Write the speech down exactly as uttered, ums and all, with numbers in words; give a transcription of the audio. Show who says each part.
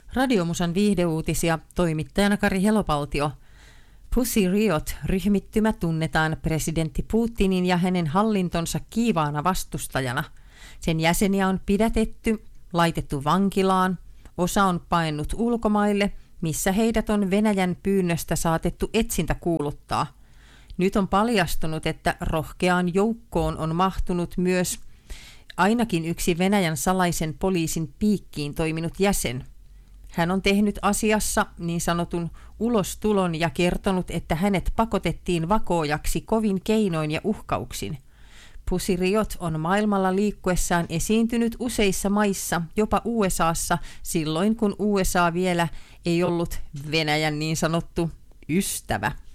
Speaker 1: Radiomusan viihdeuutisia toimittajana Kari Helopaltio. Pussy Riot-ryhmittymä tunnetaan presidentti Putinin ja hänen hallintonsa kiivaana vastustajana. Sen jäseniä on pidätetty, laitettu vankilaan, osa on paennut ulkomaille, missä heidät on Venäjän pyynnöstä saatettu etsintä kuuluttaa. Nyt on paljastunut, että rohkeaan joukkoon on mahtunut myös ainakin yksi Venäjän salaisen poliisin piikkiin toiminut jäsen. Hän on tehnyt asiassa niin sanotun ulostulon ja kertonut, että hänet pakotettiin vakoojaksi kovin keinoin ja uhkauksin. Pussy Riot on maailmalla liikkuessaan esiintynyt useissa maissa, jopa U S A:ssa, silloin kun U S A vielä ei ollut Venäjän niin sanottu ystävä.